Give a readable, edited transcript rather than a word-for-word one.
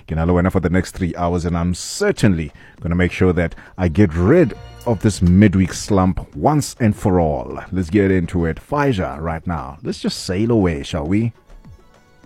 Kinalo Wena for the next 3 hours, and I'm certainly going to make sure that I get rid of this midweek slump once and for all. Let's get into it. Faja right now. Let's just sail away, shall we?